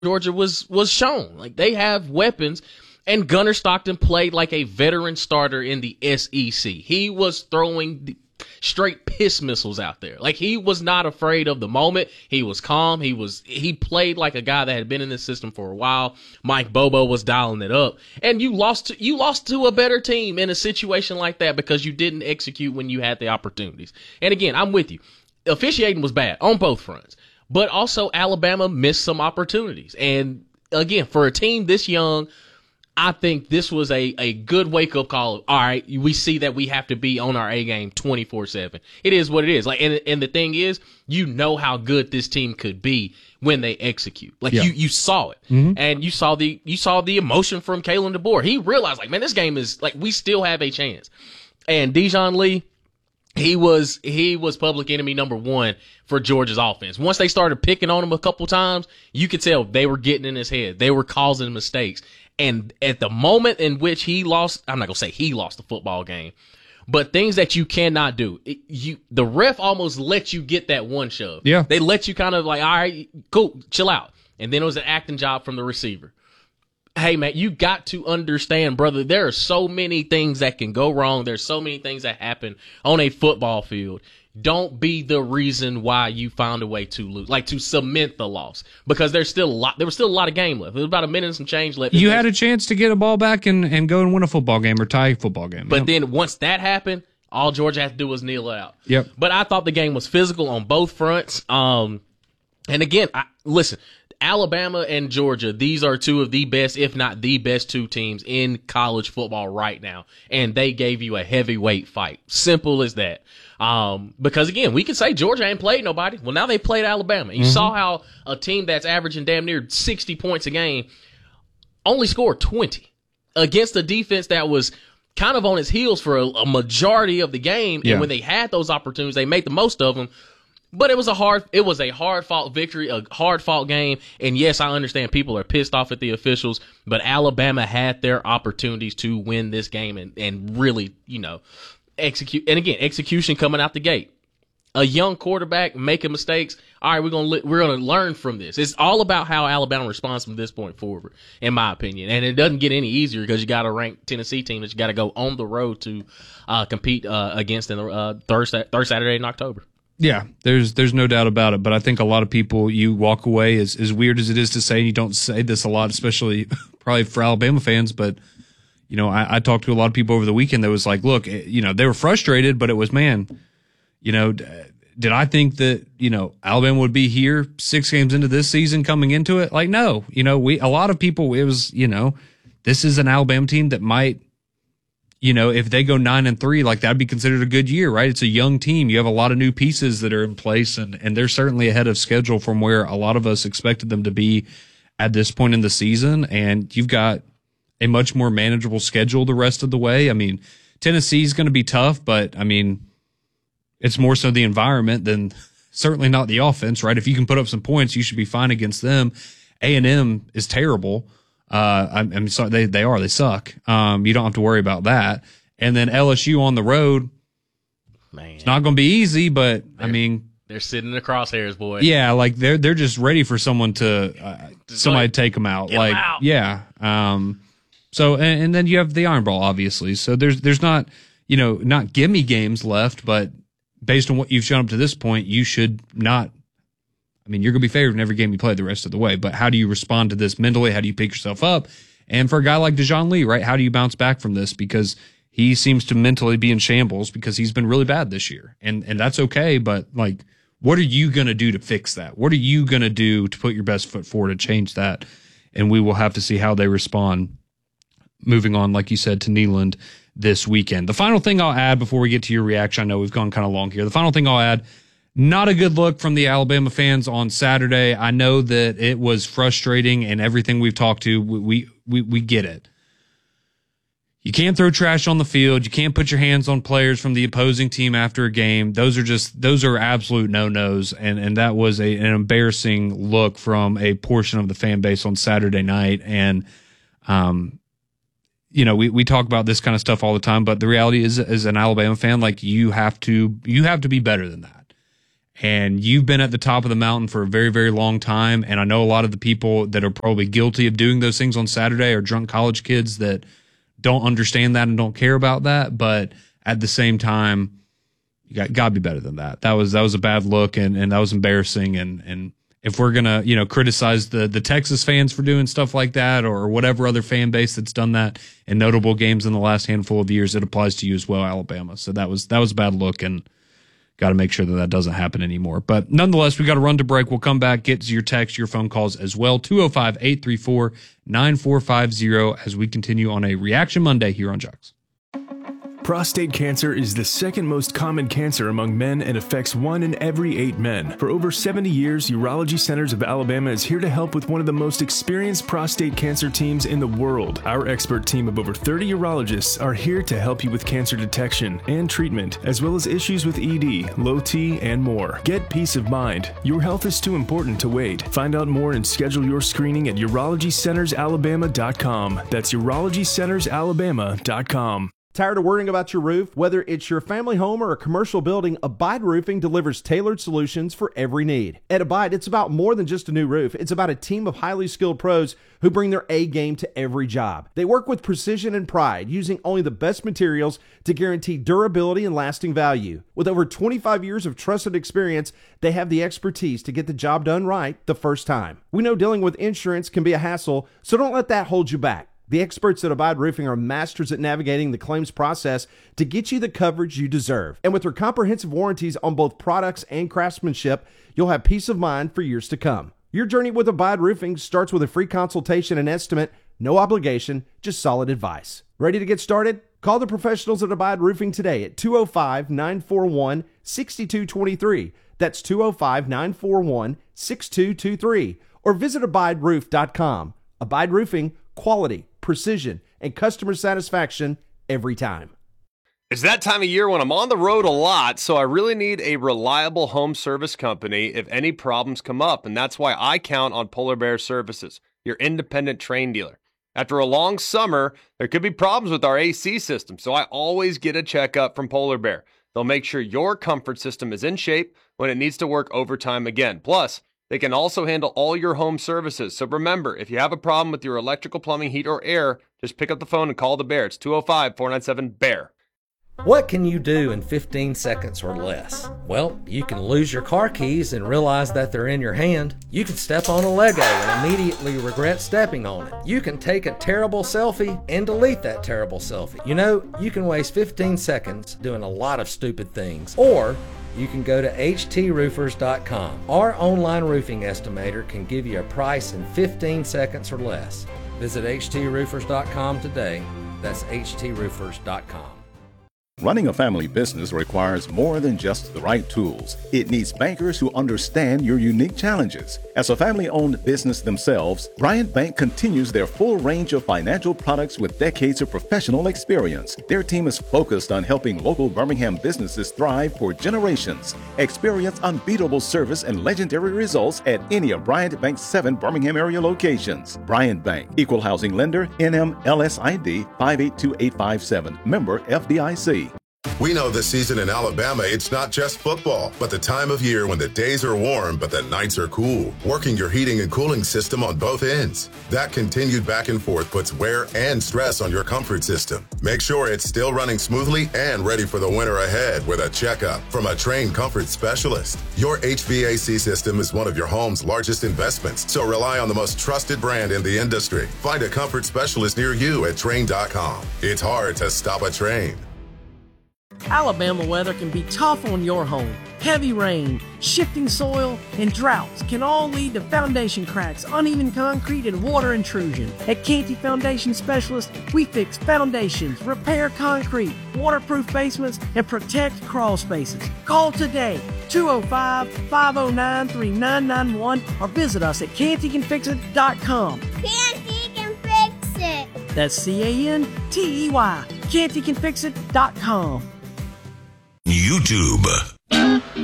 Georgia was shown. Like, they have weapons, and Gunnar Stockton played like a veteran starter in the SEC. He was throwing straight piss missiles out there. Like, he was not afraid of the moment. He was calm. He played like a guy that had been in this system for a while. Mike Bobo was dialing it up. And you lost to a better team in a situation like that because you didn't execute when you had the opportunities. And again, I'm with you. Officiating was bad on both fronts. But also Alabama missed some opportunities. And again, for a team this young, I think this was a good wake-up call. All right, we see that we have to be on our A game 24/7. It is what it is. Like, and the thing is, you know how good this team could be when they execute. Like, you saw it. Mm-hmm. And you saw the emotion from Kalen DeBoer. He realized, like, man, this game is like, we still have a chance. And Dijon Lee, he was public enemy number one for Georgia's offense. Once they started picking on him a couple times, you could tell they were getting in his head. They were causing mistakes. And at the moment in which he lost, I'm not going to say he lost the football game, but things that you cannot do. The ref almost let you get that one shove. Yeah. They let you kind of like, all right, cool, chill out. And then it was an acting job from the receiver. Hey, man, you got to understand, brother, there are so many things that can go wrong. There's so many things that happen on a football field. Don't be the reason why you found a way to lose, like to cement the loss, because there was still a lot of game left. There was about a minute and some change left. You had a chance to get a ball back and go and win a football game or tie a football game. But then once that happened, all Georgia had to do was kneel it out. Yep. But I thought the game was physical on both fronts. And again, listen, Alabama and Georgia, these are two of the best, if not the best two teams in college football right now. And they gave you a heavyweight fight. Simple as that. Because again, we can say Georgia ain't played nobody. Well, now they played Alabama. You saw how a team that's averaging damn near 60 points a game only scored 20 against a defense that was kind of on its heels for a majority of the game. Yeah. And when they had those opportunities, they made the most of them. But it was a hard-fought victory, a hard-fought game. And yes, I understand people are pissed off at the officials, but Alabama had their opportunities to win this game and really, execute. And again, execution coming out the gate. A young quarterback making mistakes. All right, we're gonna learn from this. It's all about how Alabama responds from this point forward, in my opinion. And it doesn't get any easier because you got a ranked Tennessee team that you got to go on the road to compete against in the third Saturday in October. Yeah, there's no doubt about it. But I think a lot of people, you walk away, as weird as it is to say, and you don't say this a lot, especially probably for Alabama fans, but I talked to a lot of people over the weekend that was like, look, they were frustrated, but it was, man, did I think that, Alabama would be here 6 games into this season coming into it? Like, no, a lot of people, it was, this is an Alabama team that might, if they go 9-3, like that'd be considered a good year, right? It's a young team. You have a lot of new pieces that are in place, and they're certainly ahead of schedule from where a lot of us expected them to be at this point in the season. And you've got a much more manageable schedule the rest of the way. I mean, Tennessee's going to be tough, but I mean, it's more so the environment than certainly not the offense, right? If you can put up some points, you should be fine against them. A&M is terrible. I'm sorry, they suck. You don't have to worry about that. And then LSU on the road, man, it's not going to be easy, but they're sitting in the crosshairs, boy. Yeah, like they're just ready for someone to somebody to take them out. Get them out. Yeah. So and then you have the Iron Bowl, obviously. So there's not not gimme games left, but based on what you've shown up to this point, you should not. I mean, you're going to be favored in every game you play the rest of the way, but how do you respond to this mentally? How do you pick yourself up? And for a guy like Dijon Lee, right, how do you bounce back from this? Because he seems to mentally be in shambles because he's been really bad this year. And that's okay, but like, what are you going to do to fix that? What are you going to do to put your best foot forward to change that? And we will have to see how they respond moving on, like you said, to Neyland this weekend. The final thing I'll add before we get to your reaction, I know we've gone kind of long here. The final thing I'll add, not a good look from the Alabama fans on Saturday. I know that it was frustrating and everything we've talked to, we get it. You can't throw trash on the field. You can't put your hands on players from the opposing team after a game. Those are absolute no-nos. And that was an embarrassing look from a portion of the fan base on Saturday night. And, we talk about this kind of stuff all the time, but the reality is, as an Alabama fan, like you have to be better than that. and you've been at the top of the mountain for a very, very long time. And I know a lot of the people that are probably guilty of doing those things on Saturday are drunk college kids that don't understand that and don't care about that. But at the same time, you got to be better than that. That was a bad look, and that was embarrassing. And if we're gonna, criticize the Texas fans for doing stuff like that, or whatever other fan base that's done that in notable games in the last handful of years, it applies to you as well, Alabama. So that was a bad look, and got to make sure that doesn't happen anymore. But nonetheless, we got to run to break. We'll come back, get to your text, your phone calls as well. 205-834-9450 as we continue on a Reaction Monday here on Jux. Prostate cancer is the second most common cancer among men and affects 1 in every 8 men. For over 70 years, Urology Centers of Alabama is here to help with one of the most experienced prostate cancer teams in the world. Our expert team of over 30 urologists are here to help you with cancer detection and treatment, as well as issues with ED, low T, and more. Get peace of mind. Your health is too important to wait. Find out more and schedule your screening at UrologyCentersAlabama.com. That's UrologyCentersAlabama.com. Tired of worrying about your roof? Whether it's your family home or a commercial building, Abide Roofing delivers tailored solutions for every need. At Abide, it's about more than just a new roof. It's about a team of highly skilled pros who bring their A game to every job. They work with precision and pride, using only the best materials to guarantee durability and lasting value. With over 25 years of trusted experience, they have the expertise to get the job done right the first time. We know dealing with insurance can be a hassle, so don't let that hold you back. The experts at Abide Roofing are masters at navigating the claims process to get you the coverage you deserve. And with their comprehensive warranties on both products and craftsmanship, you'll have peace of mind for years to come. Your journey with Abide Roofing starts with a free consultation and estimate, no obligation, just solid advice. Ready to get started? Call the professionals at Abide Roofing today at 205-941-6223. That's 205-941-6223. Or visit abideroof.com. Abide Roofing, quality, precision, and customer satisfaction every time. It's that time of year when I'm on the road a lot, so I really need a reliable home service company if any problems come up, and that's why I count on Polar Bear Services, your independent Trane dealer. After a long summer, there could be problems with our AC system, so I always get a checkup from Polar Bear. They'll make sure your comfort system is in shape when it needs to work overtime again. Plus, they can also handle all your home services. So remember, if you have a problem with your electrical, plumbing, heat, or air, just pick up the phone and call the Bear. It's 205-497-BEAR. What can you do in 15 seconds or less? Well, you can lose your car keys and realize that they're in your hand. You can step on a Lego and immediately regret stepping on it. You can take a terrible selfie and delete that terrible selfie. You know, you can waste 15 seconds doing a lot of stupid things. Or you can go to HTRoofers.com. Our online roofing estimator can give you a price in 15 seconds or less. Visit HTRoofers.com today. That's HTRoofers.com. Running a family business requires more than just the right tools. It needs bankers who understand your unique challenges. As a family-owned business themselves, Bryant Bank continues their full range of financial products with decades of professional experience. Their team is focused on helping local Birmingham businesses thrive for generations. Experience unbeatable service and legendary results at any of Bryant Bank's 7 Birmingham area locations. Bryant Bank, Equal Housing Lender, NMLSID 582857, member FDIC. We know this season in Alabama, it's not just football, but the time of year when the days are warm, but the nights are cool. Working your heating and cooling system on both ends. That continued back and forth puts wear and stress on your comfort system. Make sure it's still running smoothly and ready for the winter ahead with a checkup from a trained comfort specialist. Your HVAC system is one of your home's largest investments, so rely on the most trusted brand in the industry. Find a comfort specialist near you at Trane.com. It's hard to stop a Trane. Alabama weather can be tough on your home. Heavy rain, shifting soil, and droughts can all lead to foundation cracks, uneven concrete, and water intrusion. At Canty Foundation Specialists, we fix foundations, repair concrete, waterproof basements, and protect crawl spaces. Call today, 205-509-3991, or visit us at CantyCanFixIt.com. Canty can fix it. That's CANTEY, CantyCanFixIt.com. YouTube.